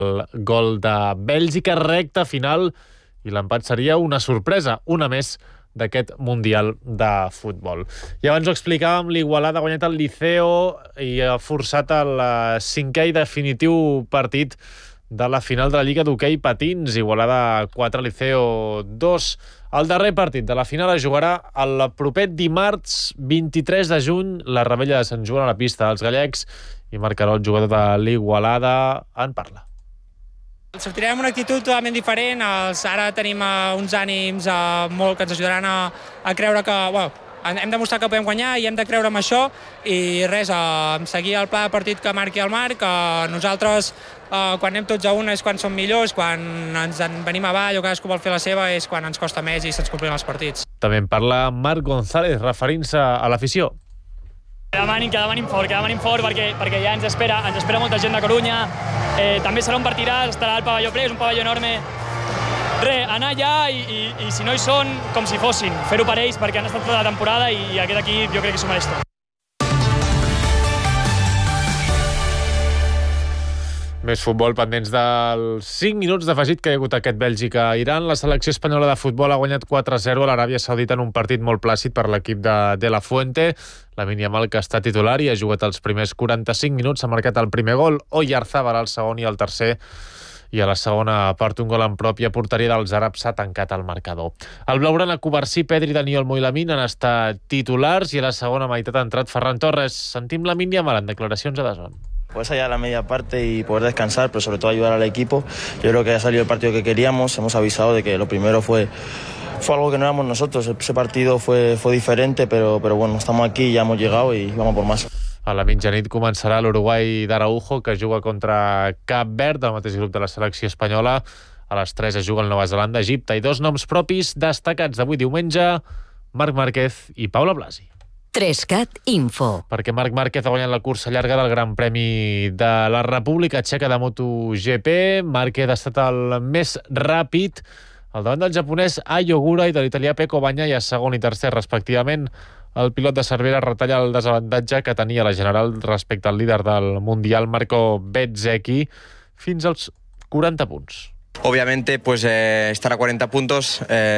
el gol de Bèlgica, recta final, i l'empat seria una sorpresa, una més d'aquest Mundial de Futbol. I abans ho explicàvem, l'Igualada ha guanyat el Liceo i ha forçat el cinquè i definitiu partit de la final de la Lliga d'Hoquei Patins. Igualada 4, Liceo 2. El darrer partit de la final es jugarà el proper dimarts 23 de juny. La Rebella de Sant Joan a la pista dels gallecs, i Marc Querol, el jugador de l'Igualada, en parla. Sortirem amb una actitud totalment diferent. Ara tenim uns ànims molt que ens ajudaran a creure que hem demostrat que podem guanyar i hem de creure en això, i res, seguir el pla de partit que marqui el Marc. Nosaltres, quan anem tots a una és quan som millors, quan ens en venim avall o cadascú vol fer la seva és quan ens costa més i se'ns compliquen els partits. També en parla Marc González, referint-se a l'afició. Que demanin fort perquè ja ens espera molta gent de Corunya. També serà un partidàs, estarà al pavelló ple, és un pavelló enorme. Anar allà i si no hi són, com si fossin, fer-ho per ells perquè han estat tota la temporada i aquest equip jo crec que s'ho mereix tot. Més futbol, pendents dels 5 minuts d'afegit que hi ha hagut aquest Bèlgica-Iran. La selecció espanyola de futbol ha guanyat 4-0 a l'Aràbia Saudita en un partit molt plàcid per l'equip de La Fuente. Lamine Yamal, que està titular i ha jugat els primers 45 minuts, ha marcat el primer gol. Oyarzabal el segon i el tercer. I a la segona part, un gol en pròpia porteria dels àrabs ha tancat el marcador. El blaugrana Covarsí, Pedri, Daniel Mo i Lamine han estat titulars i a la segona meitat ha entrat Ferran Torres. Sentim Lamine Yamal en declaracions a DAZN. Pues allá la media parte y poder descansar, pero sobre todo ayudar al equipo. Yo creo que ha salido el partido que queríamos. Hemos avisado de que lo primero fue algo que no éramos nosotros. Ese partido fue diferente, pero bueno, estamos aquí, ya hemos llegado y vamos por más. A la mitjanit començarà l'Uruguai d'Araujo, que juga contra Cap Verd, el mateix grup de la selecció espanyola. A les 3 es juga el Nova Zelanda, Egipte, i 2 noms propis destacats d'avui diumenge, Marc Márquez i Paula Blasi. 3CAT Info. Perquè Marc Márquez ha guanyat la cursa llarga del Gran Premi de la República Txeca de MotoGP. Márquez ha estat el més ràpid al davant del japonès Ayogura i de l'italià Pecco Bagnaia, segon i tercer respectivament. El pilot de Cervera retalla el desavantatge que tenia la general respecte al líder del Mundial, Marco Bezzecchi, fins als 40 punts. Obviamente, pues estar a 40 puntos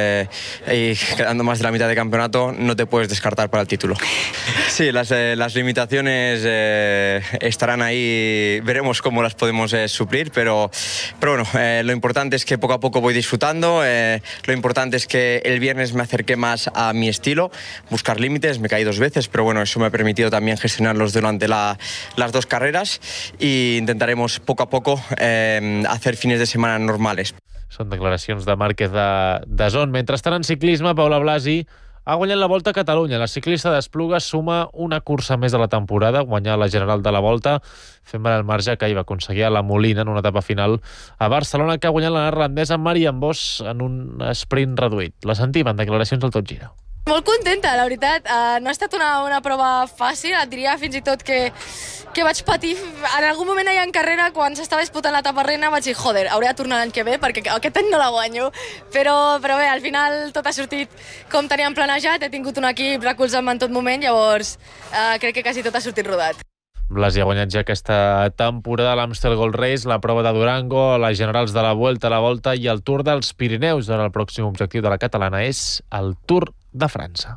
y quedando más de la mitad de campeonato, no te puedes descartar para el título. Sí, las limitaciones estarán ahí, veremos cómo las podemos suplir, pero bueno, lo importante es que poco a poco voy disfrutando, lo importante es que el viernes me acerqué más a mi estilo, buscar límites, me caí 2 veces, pero bueno, eso me ha permitido también gestionarlos durante las 2 carreras y intentaremos poco a poco hacer fines de semana normales. Són declaracions de Márquez de DAZN. Mentrestant, en ciclisme, Paula Blasi ha guanyat la Volta a Catalunya. La ciclista d'Esplugues suma una cursa més de la temporada, guanyar la general de la Volta, fent el marge que hi va aconseguir a la Molina en una etapa final a Barcelona, que ha guanyat la neerlandesa Marianne Vos en un sprint reduït. La sentim en declaracions al Tot Gira. Molt contenta, la veritat. No ha estat una prova fàcil, et diria fins i tot que vaig patir. En algun moment allà en carrera, quan s'estava disputant l'etapa reina, vaig dir, joder, hauré de tornar l'any que ve perquè aquest any no la guanyo. Però bé, al final tot ha sortit com teníem planejat, he tingut un equip recolzant-me en tot moment, llavors crec que quasi tot ha sortit rodat. Blasi ha guanyat ja aquesta temporada l'Amstel Gold Race, la prova de Durango, les generals de la Vuelta a la Volta i el Tour dels Pirineus. Ara el pròxim objectiu de la catalana és el Tour de França.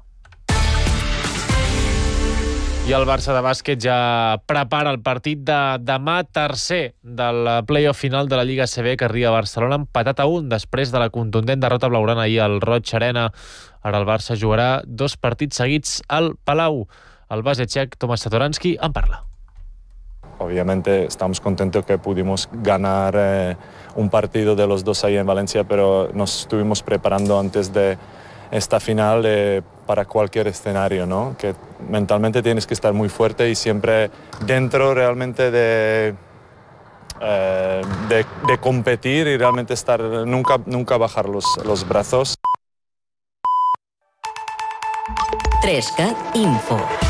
I el Barça de bàsquet ja prepara el partit de demà, tercer del play-off final de la Lliga ACB, que arriba a Barcelona empatat a 1 després de la contundent derrota blaugrana ahir al Roig Arena. Ara el Barça jugarà 2 partits seguits al Palau. El base txec Tomáš Satoranský en parla. Obviamente estamos contentos que pudimos ganar un partido de los 2 ahí en Valencia, pero nos estuvimos preparando antes de esta final para cualquier escenario, ¿no? Que mentalmente tienes que estar muy fuerte y siempre dentro realmente de competir y realmente estar nunca bajar los brazos. 3CAT Info.